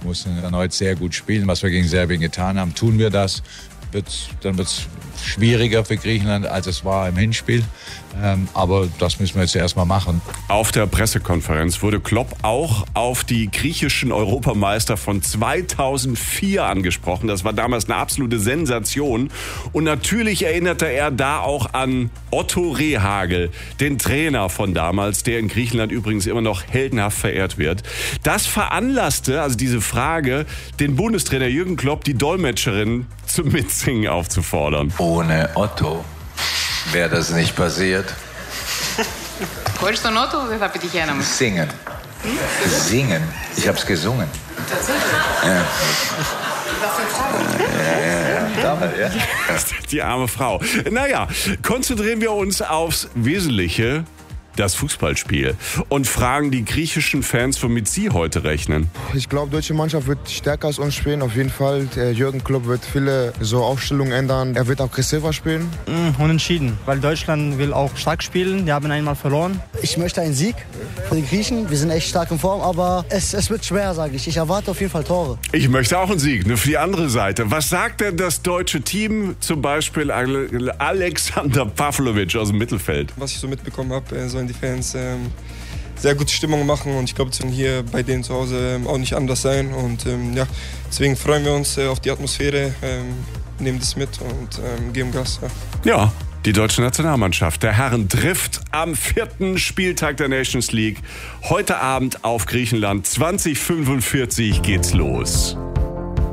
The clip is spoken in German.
mussten erneut sehr gut spielen, was wir gegen Serbien getan haben. Tun wir das, dann wird es schwieriger für Griechenland, als es war im Hinspiel. Aber das müssen wir jetzt erstmal machen. Auf der Pressekonferenz wurde Klopp auch auf die griechischen Europameister von 2004 angesprochen. Das war damals eine absolute Sensation. Und natürlich erinnerte er da auch an Otto Rehhagel, den Trainer von damals, der in Griechenland übrigens immer noch heldenhaft verehrt wird. Das veranlasste, also diese Frage, den Bundestrainer Jürgen Klopp, die Dolmetscherin zum Mitsingen aufzufordern. Ohne Otto wäre das nicht passiert. Χωρίς τον Otto δεν θα πετυχαίναμε. Singen. Singen. Ich hab's gesungen. Ja. Ja. Die arme Frau. Naja, konzentrieren wir uns aufs Wesentliche, das Fußballspiel, und fragen die griechischen Fans, womit sie heute rechnen. Ich glaube, die deutsche Mannschaft wird stärker als uns spielen, auf jeden Fall. Der Jürgen Klopp wird viele Aufstellungen ändern. Er wird aggressiver spielen. Unentschieden, weil Deutschland will auch stark spielen. Die haben einmal verloren. Ich möchte einen Sieg für die Griechen. Wir sind echt stark in Form, aber es wird schwer, sage ich. Ich erwarte auf jeden Fall Tore. Ich möchte auch einen Sieg, nur für die andere Seite. Was sagt denn das deutsche Team, zum Beispiel Alexander Pavlovic aus dem Mittelfeld? Was ich so mitbekommen habe, sollen die Fans sehr gute Stimmung machen, und ich glaube, es wird hier bei denen zu Hause auch nicht anders sein, und deswegen freuen wir uns auf die Atmosphäre, nehmen das mit und geben Gas. Ja, die deutsche Nationalmannschaft der Herren trifft am 4. Spieltag der Nations League heute Abend auf Griechenland. 20:45 geht's los.